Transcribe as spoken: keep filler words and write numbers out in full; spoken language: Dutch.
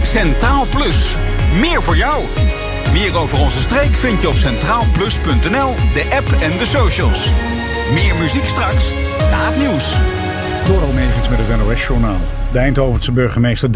Centraal Plus. Meer voor jou. Meer over onze streek vind je op centraal plus punt n l, de app en de socials. Meer muziek straks na het nieuws. Door Almegens met het N O S-journaal. De Eindhovense burgemeester